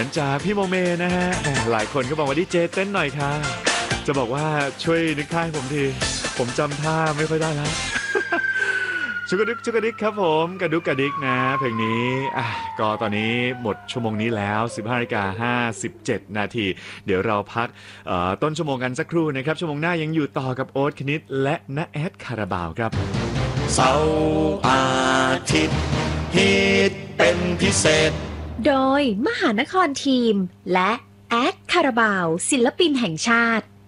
จากพี่โมเมนะฮะหลายคนก็บอกว่าดีเจเต้นหน่อยค่ะจะบอกว่าช่วยนึกท่าให้ผมทีผมจำท่าไม่ค่อยได้แล้วชุกกระดิกครับผมกระดุกกระดิกนะเพลงนี้ก็ตอนนี้หมดชั่วโมงนี้แล้ว 15:57 นาทีเดี๋ยวเราพักต้นชั่วโมงกันสักครู่นะครับชั่วโมงหน้ายังอยู่ต่อกับโอ๊ตคณิตและณแอดคาราบาวครับเสาร์อาทิตย์ฮิตเป็นพิเศษโดยมหานครทีมและแอดคาราบาวศิลปินแห่งชาติ